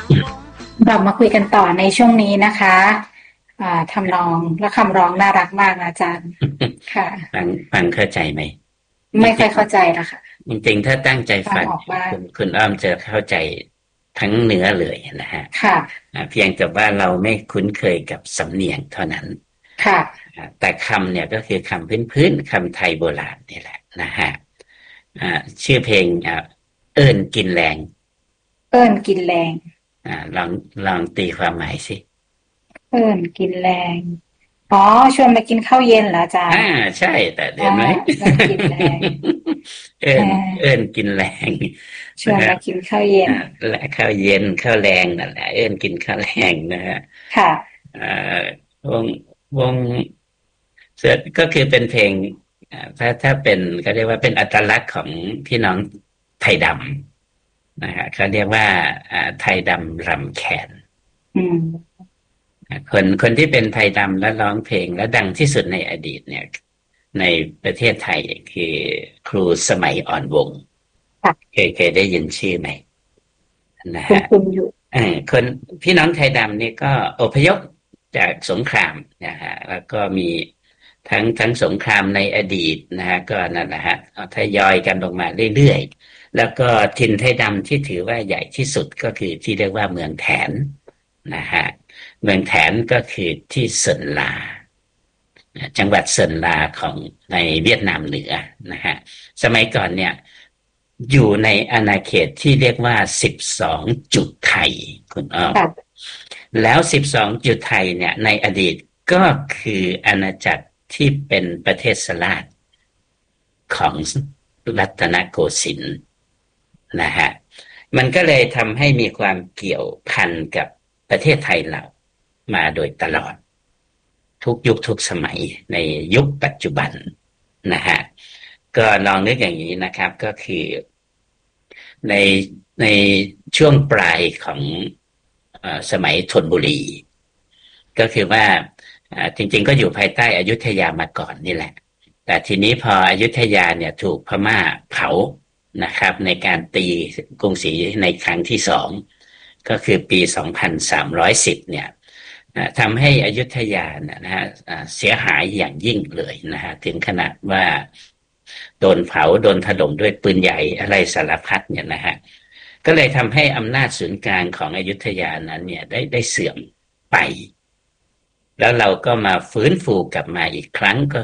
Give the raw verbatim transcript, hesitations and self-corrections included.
เรามาคุยกันต่อในช่วงนี้นะคะอ่าทำนองและคำร้องน่ารักมากนะอาจารย์ค่ะฟังฟังเข้าใจไหมไม่ค่อยเข้าใจละค่ะจริงๆถ้าตั้งใจฟังฟังออกบ้างคุณคุณอ้อมจะเข้าใจทั้งเนื้อเลยนะฮะค่ะเพียงแต่ว่าเราไม่คุ้นเคยกับสำเนียงเท่านั้นค่ะแต่คำเนี่ยก็คือคำพื้นๆคำไทยโบราณนี่แหละนะฮะชื่อเพลงเอิ้นกินแรงเอิ้นกินแรงลองลองตีความหมายสิเอิ้นกินแรงอ๋อชวนมากินข้าวเย็นเหรออาจารอ่าย์ใช่แต่เดี๋ยวอ่าไหมชวนกินแรงเอิ้อ่นเอิ้านกินแรงชวนนะฮะมากินข้าวเย็นและข้าวเย็นข้าวแรงนั่นแหละเอิ้นกินข้าวแรงนะฮะค่ะอ่าวงวงเสือก็คือเป็นเพลงถ้าถ้าเป็นก็เรียกว่าเป็นอัตลักษณ์ของพี่น้องไทยดำนะฮะเขาเรียกว่าไทยดำรำแคนอืมคนคนที่เป็นไทยดำและร้องเพลงและดังที่สุดในอดีตเนี่ยในประเทศไทยคือครูสมัยอ่อนวงเคยเคยได้ยินชื่อไหมนะคุณฮะคุณอยู่คนพี่น้องไทยดำนี่ก็อพยพจากสงครามนะฮะแล้วก็มีทั้งทั้งสงครามในอดีตนะฮะก็นั่นแหละฮะทยอยกันลงมาเรื่อยๆแล้วก็ถิ่นไทยดำที่ถือว่าใหญ่ที่สุดก็คือที่เรียกว่าเมืองแถนนะฮะเมืองแถนก็คือที่เซินลาจังหวัดเซินลาของในเวียดนามเหนือนะฮะสมัยก่อนเนี่ยอยู่ในอาณาเขตที่เรียกว่าสิบสองจุดไทยคุณอ้อมแล้วสิบสองจุดไทยเนี่ยในอดีตก็คืออาณาจักรที่เป็นประเทศสลาดของรัตนโกสินทร์นะฮะมันก็เลยทำให้มีความเกี่ยวพันกับประเทศไทยเรามาโดยตลอดทุกยุคทุกสมัยในยุคปัจจุบันนะฮะก็ลองนึกอย่างนี้นะครับก็คือในในช่วงปลายของสมัยธนบุรีก็คือว่าจริงๆก็อยู่ภายใต้อยุธยามาก่อนนี่แหละแต่ทีนี้พออยุธยาเนี่ยถูกพม่าเผานะครับในการตีกรุงศรีในครั้งที่สองก็คือปีสองพันสามร้อยสิบเนี่ยทำให้อยุธยานะฮะเสียหายอย่างยิ่งเลยนะฮะถึงขนาดว่าโดนเผาโดนถล่มด้วยปืนใหญ่อะไรสารพัดเนี่ยนะฮะก็เลยทำให้อำนาจศูนย์กลางของอยุธยานั้นเนี่ยได้ได้เสื่อมไปแล้วเราก็มาฟื้นฟูกลับมาอีกครั้งก็